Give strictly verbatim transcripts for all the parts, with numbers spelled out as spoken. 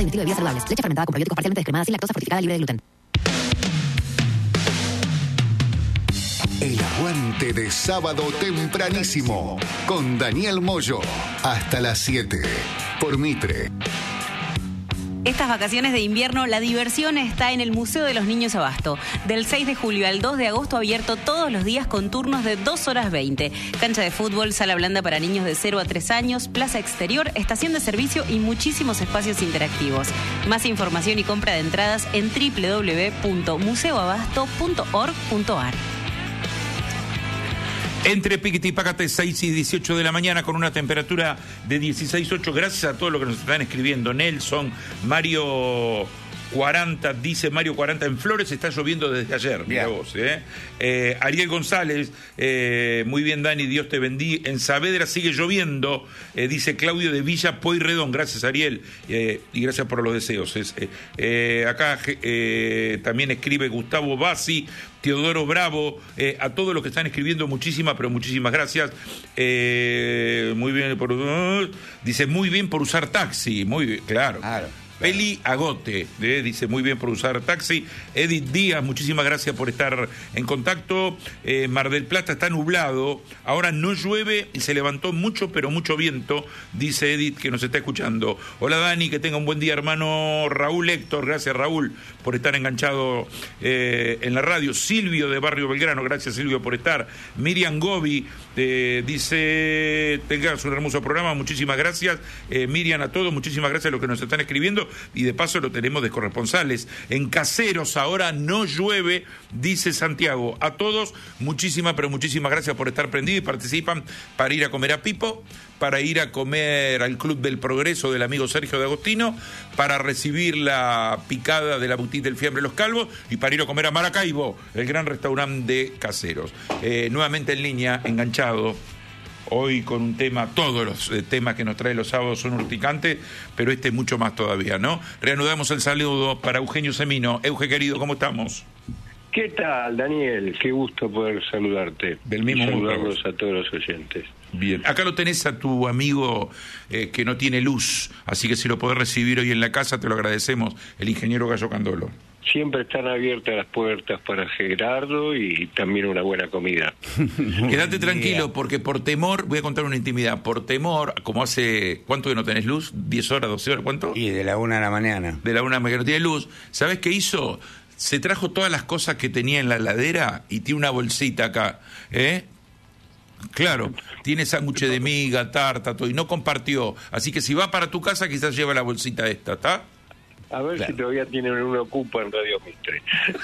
digestivo de bebidas saludables. Leche fermentada con probióticos parcialmente descremada sin lactosa, fortificada, libre de gluten. El aguante de sábado tempranísimo con Daniel Moyo hasta las siete por Mitre. Estas vacaciones de invierno, la diversión está en el Museo de los Niños Abasto. Del seis de julio al dos de agosto, abierto todos los días con turnos de dos horas veinte. Cancha de fútbol, sala blanda para niños de cero a tres años, plaza exterior, estación de servicio y muchísimos espacios interactivos. Más información y compra de entradas en doble u doble u doble u punto museo abasto punto org punto a r. Entre Piquete y Pácate, seis y dieciocho de la mañana, con una temperatura de dieciséis punto ocho. Gracias a todos los que nos están escribiendo. Nelson, Mario cuarenta, dice Mario cuarenta, en Flores está lloviendo desde ayer. Mira vos, ¿eh? Eh, Ariel González, eh, muy bien, Dani, Dios te bendiga. En Saavedra sigue lloviendo, eh, dice Claudio de Villa Pueyrredón. Gracias, Ariel, eh, y gracias por los deseos. Es, eh, eh, acá eh, también escribe Gustavo Bassi, Teodoro Bravo, eh, a todos los que están escribiendo, muchísimas, pero muchísimas gracias. Eh, muy bien por uh, dice muy bien por usar taxi, muy bien, claro. claro. Peli Agote, eh, dice muy bien por usar taxi. Edith Díaz, muchísimas gracias por estar en contacto. Eh, Mar del Plata está nublado, ahora no llueve y se levantó mucho, pero mucho viento, dice Edith, que nos está escuchando. Hola Dani, que tenga un buen día, hermano. Raúl Héctor, gracias Raúl por estar enganchado eh, en la radio. Silvio de Barrio Belgrano, gracias Silvio por estar. Miriam Gobi eh, dice, tengas un hermoso programa, muchísimas gracias. Eh, Miriam, a todos, muchísimas gracias a los que nos están escribiendo. Y de paso lo tenemos de corresponsales. En Caseros ahora no llueve, dice Santiago. A todos, muchísimas, pero muchísimas gracias por estar prendidos y participan para ir a comer a Pipo, para ir a comer al Club del Progreso del amigo Sergio de Agostino, para recibir la picada de la boutique del Fiambre Los Calvos y para ir a comer a Maracaibo, el gran restaurante de Caseros. Eh, nuevamente en línea, enganchado. Hoy con un tema, todos los eh, temas que nos trae los sábados son urticantes, pero este mucho más todavía, ¿no? Reanudamos el saludo para Eugenio Semino. Euge, querido, ¿cómo estamos? ¿Qué tal, Daniel? Qué gusto poder saludarte. Del mismo y saludarlos mundo. A todos los oyentes. Bien, acá lo tenés a tu amigo eh, que no tiene luz, así que si lo podés recibir hoy en la casa, te lo agradecemos, el ingeniero Gallo Candolo. Siempre están abiertas las puertas para Gerardo y también una buena comida. Quédate tranquilo, porque por temor, voy a contar una intimidad, por temor, como hace, ¿cuánto que no tenés luz? ¿diez horas, doce horas? ¿Cuánto? Y de la una de la mañana. De la una que no tiene luz. ¿Sabés qué hizo? Se trajo todas las cosas que tenía en la heladera y tiene una bolsita acá, ¿eh? Claro, tiene sándwich de miga, tarta, todo, y no compartió. Así que si va para tu casa, quizás lleva la bolsita esta, ¿está? A ver claro. Si todavía tienen un ocupa en Radio Mitre.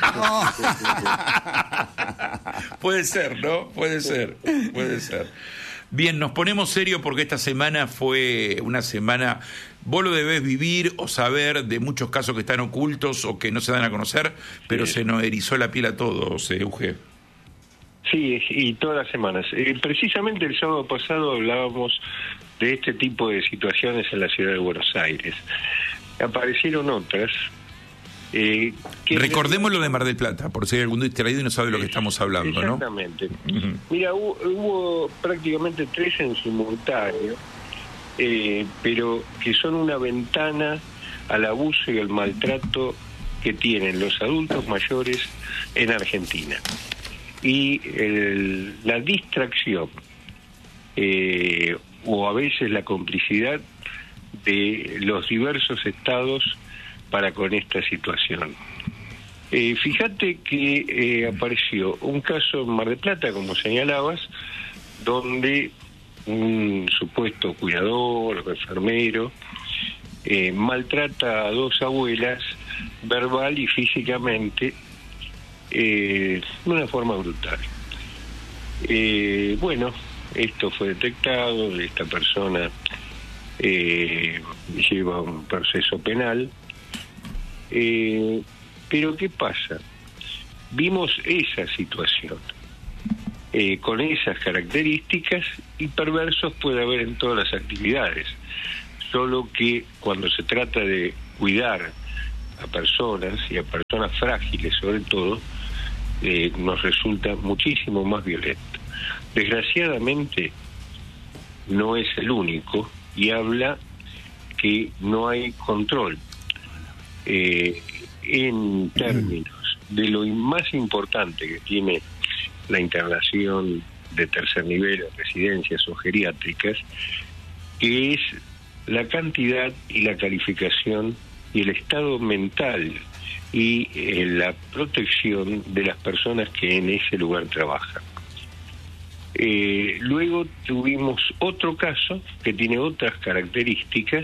Puede ser, ¿no? Puede ser, puede ser. Bien, nos ponemos serio porque esta semana fue una semana, vos lo debés vivir o saber de muchos casos que están ocultos o que no se dan a conocer, pero sí. Se nos erizó la piel a todos, eh, Euge. Sí, y todas las semanas. Eh, precisamente el sábado pasado hablábamos de este tipo de situaciones en la ciudad de Buenos Aires. Aparecieron otras. Eh, que Recordemos lo de Mar del Plata, por si hay algún distraído y no sabe lo que estamos hablando, exactamente. ¿no? Exactamente. Uh-huh. Mira, hubo, hubo prácticamente tres en simultáneo, eh, pero que son una ventana al abuso y al maltrato que tienen los adultos mayores en Argentina. Y el, la distracción, eh, o a veces la complicidad de los diversos estados para con esta situación. Eh, fíjate que eh, apareció un caso en Mar del Plata, como señalabas, donde un supuesto cuidador o enfermero eh, maltrata a dos abuelas verbal y físicamente eh, de una forma brutal. Eh, bueno, esto fue detectado, esta persona eh, lleva un proceso penal, eh, pero ¿qué pasa? Vimos esa situación, eh, con esas características, y perversos puede haber en todas las actividades, solo que cuando se trata de cuidar a personas, y a personas frágiles sobre todo, eh, nos resulta muchísimo más violento. Desgraciadamente no es el único, y habla que no hay control eh, en términos de lo más importante que tiene la internación de tercer nivel, residencias o geriátricas, que es la cantidad y la calificación y el estado mental y eh, la protección de las personas que en ese lugar trabajan. Eh, luego tuvimos otro caso que tiene otras características,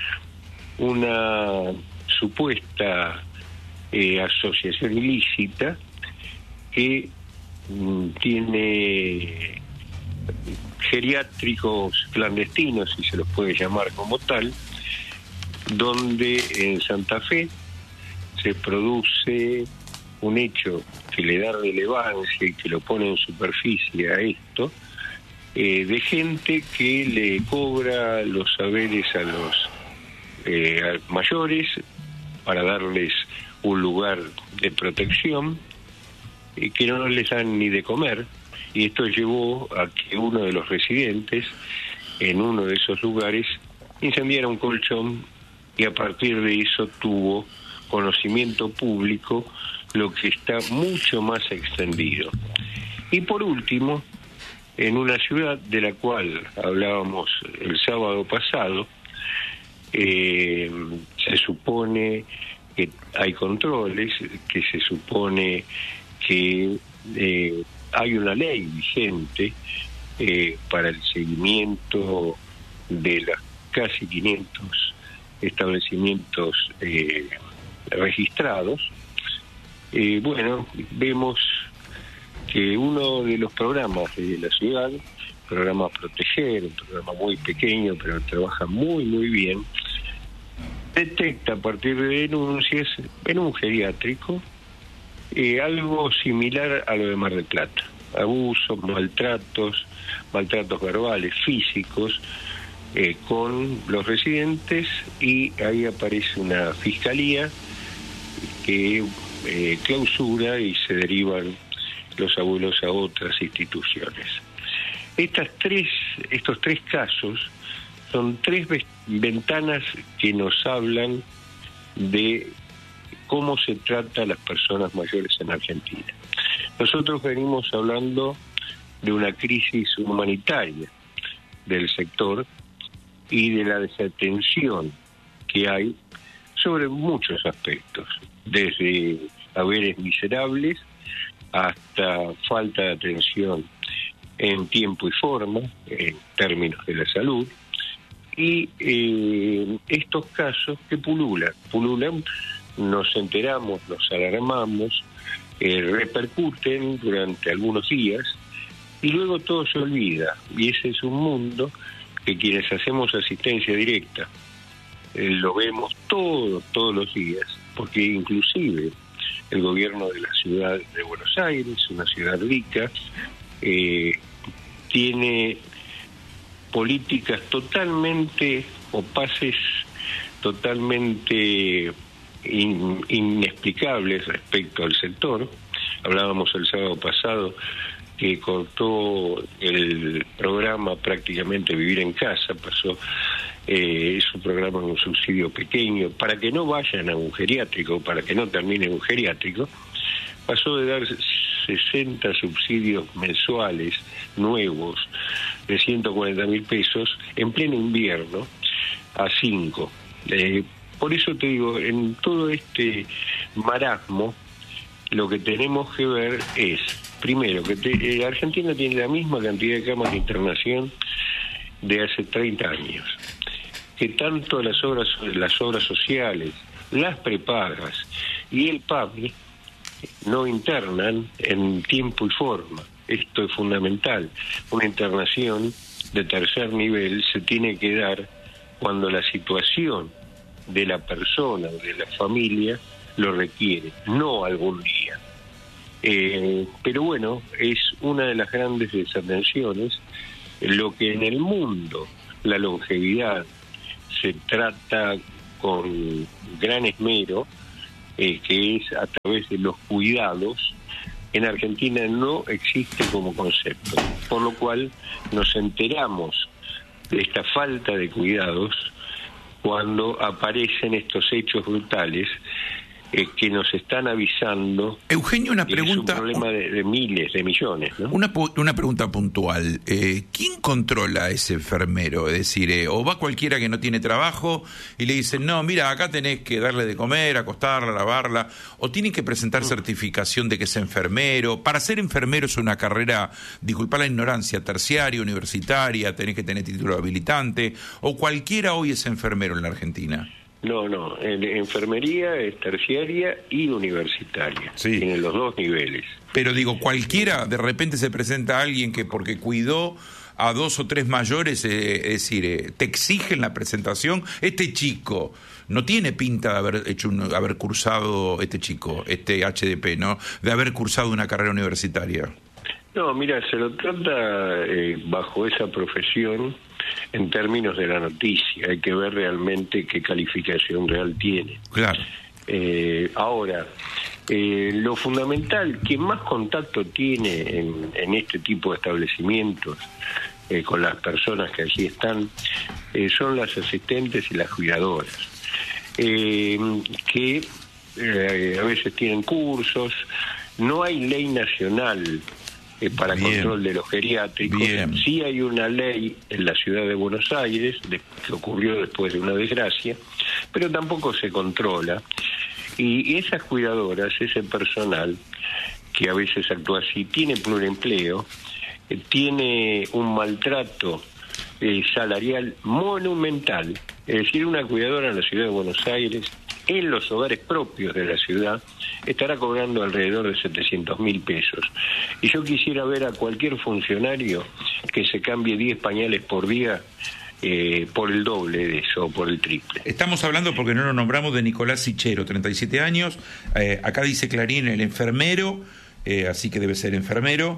una supuesta eh, asociación ilícita que mm, tiene geriátricos clandestinos, si se los puede llamar como tal, donde en Santa Fe se produce un hecho que le da relevancia y que lo pone en superficie a esto, eh, de gente que le cobra los saberes a los eh, a mayores para darles un lugar de protección, y que no les dan ni de comer, y esto llevó a que uno de los residentes en uno de esos lugares incendiara un colchón, y a partir de eso tuvo conocimiento público, lo que está mucho más extendido. Y por último, en una ciudad de la cual hablábamos el sábado pasado, eh, se supone que hay controles, que se supone que eh, hay una ley vigente eh, para el seguimiento de las casi quinientos establecimientos eh, registrados. Eh, bueno, vemos que uno de los programas de la ciudad, el programa Proteger, un programa muy pequeño pero trabaja muy muy bien, detecta a partir de denuncias en un geriátrico eh, algo similar a lo de Mar del Plata: abusos, maltratos, maltratos verbales, físicos, eh, con los residentes, y ahí aparece una fiscalía que eh, clausura y se derivan los abuelos a otras instituciones. Estas tres, estos tres casos son tres ventanas que nos hablan de cómo se trata a las personas mayores en Argentina. Nosotros venimos hablando de una crisis humanitaria del sector y de la desatención que hay sobre muchos aspectos, desde haberes miserables hasta falta de atención en tiempo y forma, en términos de la salud, y eh, estos casos que pululan, pululan, nos enteramos, nos alarmamos, eh, repercuten durante algunos días, y luego todo se olvida, y ese es un mundo que quienes hacemos asistencia directa eh, lo vemos todos, todos los días, porque inclusive el gobierno de la ciudad de Buenos Aires, una ciudad rica, eh, tiene políticas totalmente opaces, totalmente in, inexplicables respecto al sector. Hablábamos el sábado pasado que cortó el programa prácticamente Vivir en Casa, pasó, eh, es un programa con un subsidio pequeño, para que no vayan a un geriátrico, para que no termine un geriátrico, pasó de dar sesenta subsidios mensuales nuevos de ciento cuarenta mil pesos en pleno invierno a cinco. Eh, por eso te digo, en todo este marasmo, lo que tenemos que ver es, primero, que te, eh, Argentina tiene la misma cantidad de camas de internación de hace treinta años, que tanto las obras, las obras sociales, las prepagas y el P A M I no internan en tiempo y forma. Esto es fundamental. Una internación de tercer nivel se tiene que dar cuando la situación de la persona o de la familia lo requiere, no algún día. Eh, pero bueno, es una de las grandes desatenciones. Lo que en el mundo la longevidad se trata con gran esmero, eh, que es a través de los cuidados, en Argentina no existe como concepto, por lo cual nos enteramos de esta falta de cuidados cuando aparecen estos hechos brutales eh, que nos están avisando. Eugenio, una pregunta. Es un problema de, de miles, de millones, ¿no? Una, una pregunta puntual. Eh, ¿Quién controla a ese enfermero? Es decir, eh, o va cualquiera que no tiene trabajo y le dicen, no, mira, acá tenés que darle de comer, acostarla, lavarla, o tienen que presentar mm. certificación de que es enfermero. Para ser enfermero es una carrera, disculpa la ignorancia, terciaria, universitaria, tenés que tener título habilitante, o cualquiera hoy es enfermero en la Argentina. No, no, en enfermería es terciaria y universitaria, sí. Tiene los dos niveles. Pero digo, cualquiera, de repente se presenta alguien que porque cuidó a dos o tres mayores, eh, es decir, eh, te exigen la presentación, este chico no tiene pinta de haber hecho un, haber cursado, este chico, este H D P, ¿no? De haber cursado una carrera universitaria. No, mira, se lo trata eh, bajo esa profesión en términos de la noticia. Hay que ver realmente qué calificación real tiene. Claro. Eh, ahora, eh, lo fundamental, quien más contacto tiene en, en este tipo de establecimientos eh, con las personas que allí están, eh, son las asistentes y las cuidadoras, eh, que eh, a veces tienen cursos. No hay ley nacional Eh, para Bien. control de los geriátricos. Bien. Sí hay una ley en la ciudad de Buenos Aires de, que ocurrió después de una desgracia, pero tampoco se controla. Y esas cuidadoras, ese personal que a veces actúa así, tiene pluriempleo, eh, tiene un maltrato eh, salarial monumental. Es decir, una cuidadora en la ciudad de Buenos Aires, en los hogares propios de la ciudad, estará cobrando alrededor de setecientos mil pesos. Y yo quisiera ver a cualquier funcionario que se cambie diez pañales por día eh, por el doble de eso, o por el triple. Estamos hablando, porque no lo nombramos, de Nicolás Sichero, treinta y siete años. Eh, acá dice Clarín, el enfermero, eh, así que debe ser enfermero,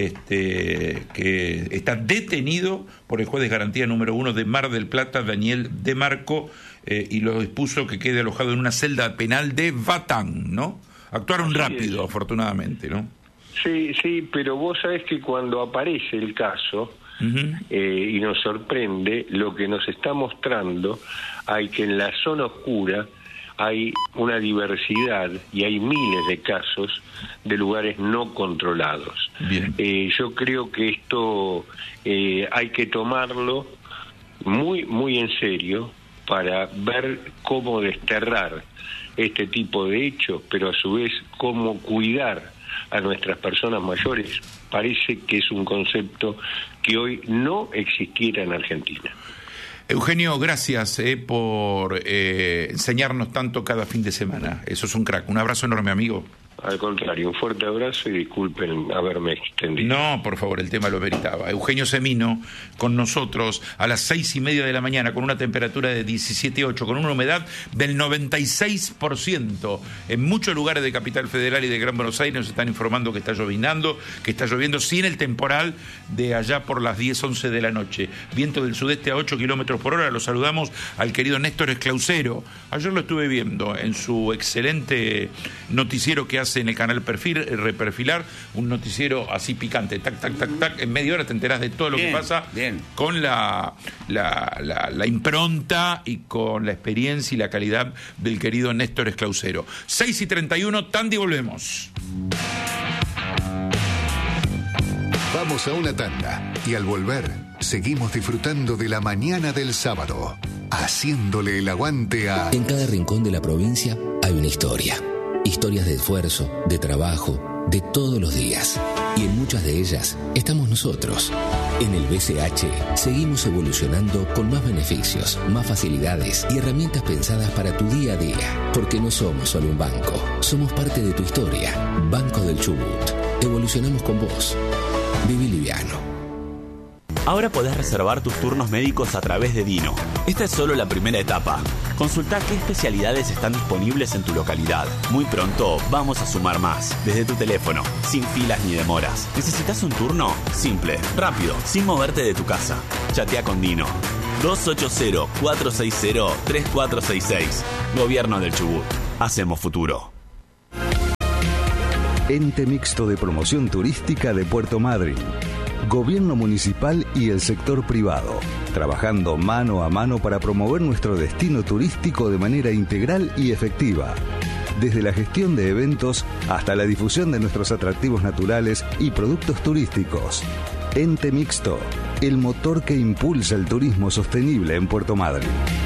este, que está detenido por el juez de garantía número uno de Mar del Plata, Daniel De Marco, eh, y lo dispuso que quede alojado en una celda penal de Batán, ¿no? Actuaron Así rápido, es. afortunadamente, ¿no? Sí, sí, pero vos sabés que cuando aparece el caso uh-huh. eh, y nos sorprende, lo que nos está mostrando hay que en la zona oscura hay una diversidad y hay miles de casos de lugares no controlados. Bien. Eh, yo creo que esto eh, hay que tomarlo muy, muy en serio para ver cómo desterrar este tipo de hechos, pero a su vez cómo cuidar a nuestras personas mayores. Parece que es un concepto que hoy no existiera en Argentina. Eugenio, gracias eh, por eh, enseñarnos tanto cada fin de semana. Eso es un crack. Un abrazo enorme, amigo. Al contrario, un fuerte abrazo y disculpen haberme extendido. No, por favor, el tema lo meritaba. Eugenio Semino con nosotros a las seis y media de la mañana con una temperatura de diecisiete punto ocho, con una humedad del noventa y seis por ciento. En muchos lugares de Capital Federal y de Gran Buenos Aires nos están informando que está llovinando, que está lloviendo sin el temporal de allá por las diez, once de la noche. Viento del sudeste a ocho kilómetros por hora. Lo saludamos al querido Néstor Esclausero. Ayer lo estuve viendo en su excelente noticiero que hace en el canal Perfil, Reperfilar, un noticiero así picante, tac, tac, tac, tac, en media hora te enterás de todo lo bien, que pasa, bien. con la, la, la, la impronta y con la experiencia y la calidad del querido Néstor Esclausero. seis y treinta y uno, Tandy, volvemos. Vamos a una tanda y al volver seguimos disfrutando de la mañana del sábado, haciéndole el aguante a... En cada rincón de la provincia hay una historia. Historias de esfuerzo, de trabajo, de todos los días. Y en muchas de ellas estamos nosotros. En el B C H seguimos evolucionando con más beneficios, más facilidades y herramientas pensadas para tu día a día. Porque no somos solo un banco, somos parte de tu historia. Banco del Chubut. Evolucionamos con vos. Viví liviano. Ahora podés reservar tus turnos médicos a través de Dino. Esta es solo la primera etapa. Consulta qué especialidades están disponibles en tu localidad. Muy pronto vamos a sumar más, desde tu teléfono, sin filas ni demoras. ¿Necesitas un turno? Simple, rápido, sin moverte de tu casa. Chatea con Dino. dos ocho cero, cuatro seis cero, tres cuatro seis seis. Gobierno del Chubut. Hacemos futuro. Ente Mixto de Promoción Turística de Puerto Madryn. Gobierno municipal y el sector privado, trabajando mano a mano para promover nuestro destino turístico de manera integral y efectiva. Desde la gestión de eventos hasta la difusión de nuestros atractivos naturales y productos turísticos. Ente Mixto, el motor que impulsa el turismo sostenible en Puerto Madryn.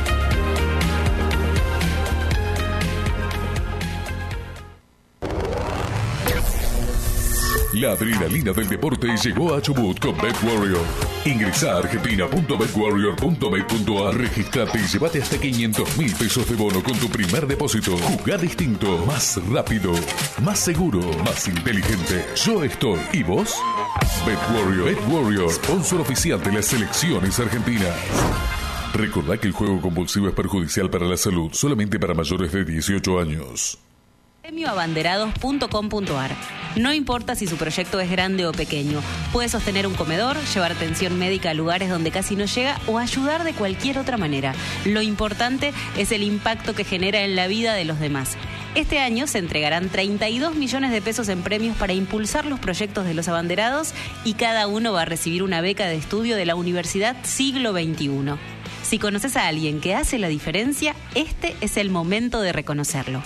La adrenalina del deporte llegó a Chubut con BetWarrior. Ingresa a argentina punto bet warrior punto bet punto a r, registrate y llévate hasta quinientos mil pesos de bono con tu primer depósito. Jugá distinto, más rápido, más seguro, más inteligente. Yo estoy. ¿Y vos? BetWarrior. BetWarrior, sponsor oficial de las selecciones argentinas. Recordá que el juego compulsivo es perjudicial para la salud, solamente para mayores de dieciocho años. premio abanderados punto com punto a r. No importa si su proyecto es grande o pequeño, puede sostener un comedor, llevar atención médica a lugares donde casi no llega o ayudar de cualquier otra manera. Lo importante es el impacto que genera en la vida de los demás. Este año se entregarán treinta y dos millones de pesos en premios para impulsar los proyectos de los abanderados y cada uno va a recibir una beca de estudio de la Universidad Siglo veintiuno. Si conoces a alguien que hace la diferencia, este es el momento de reconocerlo.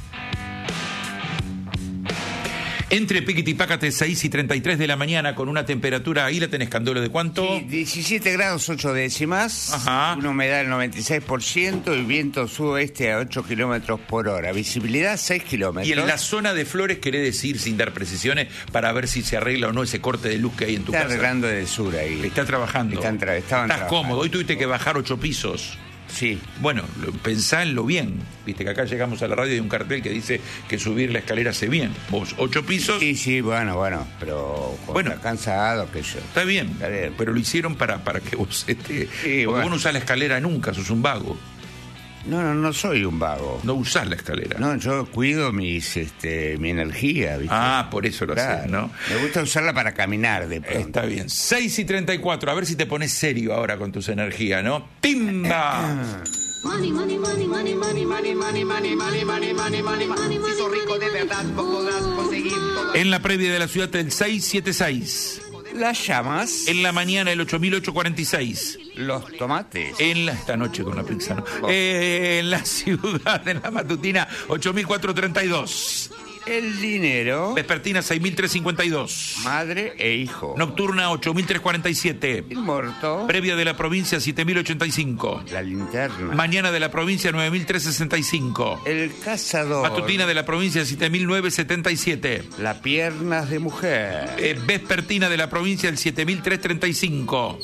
Entre Piquiti y Pácate, seis y treinta y tres de la mañana, con una temperatura, ahí la tenés, Candolo, ¿de cuánto? Sí, diecisiete grados ocho décimas, Ajá. Una humedad del noventa y seis por ciento y viento sudoeste a ocho kilómetros por hora. Visibilidad seis kilómetros. Y en la zona de Flores, querés decir, sin dar precisiones, para ver si se arregla o no ese corte de luz que hay en tu Está casa. Está arreglando del sur ahí. Está trabajando. Están tra- estaban Estás trabajando. cómodo, hoy tuviste que bajar ocho pisos. Sí. Bueno, lo- pensá en lo bien. Viste que acá llegamos a la radio y hay un cartel que dice que subir la escalera hace bien. Vos, ocho pisos. Sí, sí, bueno, bueno, pero Bueno. está cansado que yo. Está bien, Está bien. pero lo hicieron para, para que vos este, porque bueno. vos no usás la escalera nunca, sos un vago. No, no, no soy un vago. No usás la escalera. No, yo cuido mis, este, mi energía, ¿viste? Ah, por eso lo Claro. haces, ¿no? Me gusta usarla para caminar de pronto. Está bien. seis y treinta y cuatro, a ver si te pones serio ahora con tus energías, ¿no? ¡Timba! Money, money, money, money, money, money, money, money, money, money, money, money, money. Si sos rico de verdad, vos podrás conseguir todo. En la previa de la ciudad del seis siete seis. Las llamas. En la mañana el ocho mil ochocientos cuarenta y seis. Los tomates. En la, esta noche con la pizza, ¿no? Eh, en la ciudad, en la matutina, ocho mil cuatrocientos treinta y dos. El dinero. Vespertina, seis mil trescientos cincuenta y dos. Madre e hijo. Nocturna, ocho mil trescientos cuarenta y siete. El muerto. Previa de la provincia, siete mil ochenta y cinco. La linterna. Mañana de la provincia, nueve mil trescientos sesenta y cinco. El cazador. Matutina de la provincia, siete mil novecientos setenta y siete. Las piernas de mujer. Eh, vespertina de la provincia, el siete mil trescientos treinta y cinco.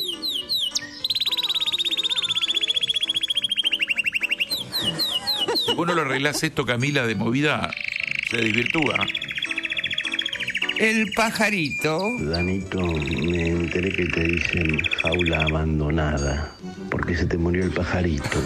Si vos no lo arreglás esto, Camila, de movida, se desvirtúa. El pajarito. Danito, me enteré que te dicen jaula abandonada, porque se te murió el pajarito.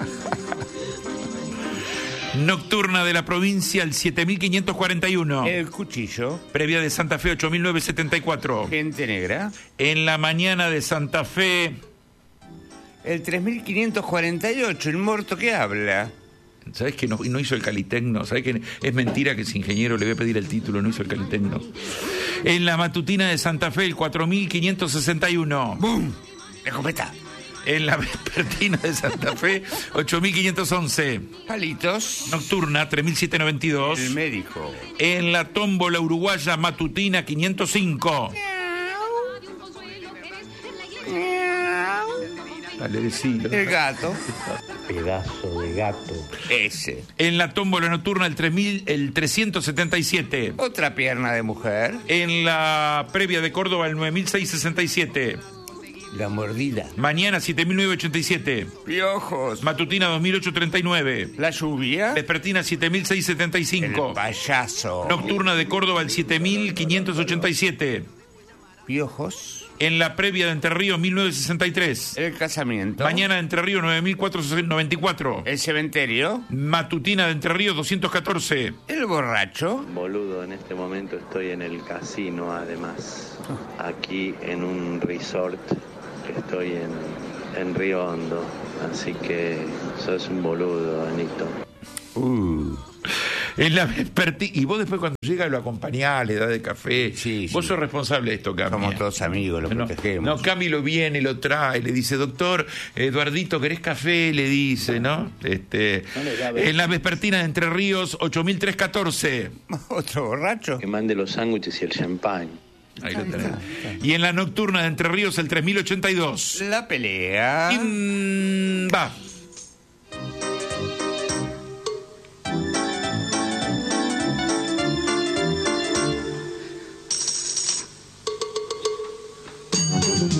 Nocturna de la provincia, el siete mil quinientos cuarenta y uno. El cuchillo. Previa de Santa Fe, ocho mil novecientos setenta y cuatro. Gente negra. En la mañana de Santa Fe. El tres mil quinientos cuarenta y ocho, el muerto que habla. ¿Sabés que no, no hizo el Calitecno? ¿Sabés que es mentira que ese ingeniero le voy a pedir el título? No hizo el Calitecno. En la matutina de Santa Fe, el cuatro mil quinientos sesenta y uno. ¡Bum! Escopeta. En la vespertina de Santa Fe, ocho mil quinientos once. Palitos. Nocturna, tres mil setecientos noventa y dos. El médico. En la tómbola uruguaya matutina, quinientos cinco. Dale, decilo. El gato. Pedazo de gato. Ese. En la tómbola nocturna, el, tres mil, el trescientos setenta y siete. Otra pierna de mujer. En la previa de Córdoba, el nueve mil seiscientos sesenta y siete. La mordida. Mañana, siete mil novecientos ochenta y siete. Piojos. Matutina, dos mil ochocientos treinta y nueve. La lluvia. Vespertina, siete mil seiscientos setenta y cinco. El payaso. Nocturna de Córdoba, el siete mil quinientos ochenta y siete. Piojos. En la previa de Entre Ríos, mil novecientos sesenta y tres. El casamiento. Mañana de Entre Ríos, nueve mil cuatrocientos noventa y cuatro. El cementerio. Matutina de Entre Ríos, doscientos catorce. El borracho. Boludo, en este momento estoy en el casino, además. Aquí en un resort. Estoy en, en Río Hondo. Así que sos un boludo, Anito. Uh. En la vespertina, y vos después cuando llega lo acompañás, le das de café. Sí, vos sí. sos responsable de esto, Cami. Somos todos amigos, lo no, protegemos. No, Cami lo viene, lo trae, le dice, doctor, Eduardito, ¿querés café? Le dice, ¿no? Este, no en la vespertina de Entre Ríos, ocho mil trescientos catorce. ¿Otro borracho? Que mande los sándwiches y el champán. Ahí lo tenés. Y en la nocturna de Entre Ríos, el tres mil ochenta y dos. La pelea. Y, mm, va.